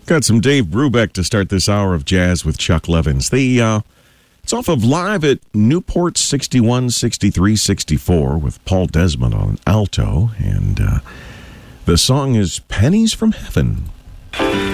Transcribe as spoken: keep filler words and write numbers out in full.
Got some Dave Brubeck to start this hour of Jazz with Chuck Levins. The, uh, it's off of Live at Newport sixty-one, sixty-three, sixty-four with Paul Desmond on alto. And uh, the song is Pennies from Heaven.